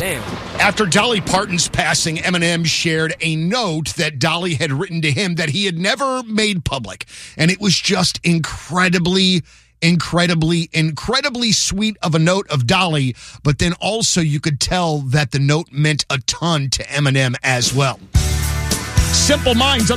Damn. After Dolly Parton's passing, Eminem shared a note that Dolly had written to him that he had never made public. And it was just incredibly sweet of a note of Dolly, but then also you could tell that the note meant a ton to Eminem as well. Simple Minds on